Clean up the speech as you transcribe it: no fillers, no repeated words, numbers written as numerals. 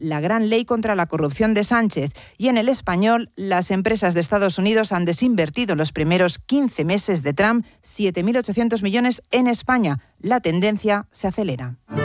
la gran ley contra la corrupción de Sánchez. Y en El Español, las empresas de Estados Unidos han desinvertido en los primeros 15 meses de Trump 7.800 millones en España. La tendencia se acelera.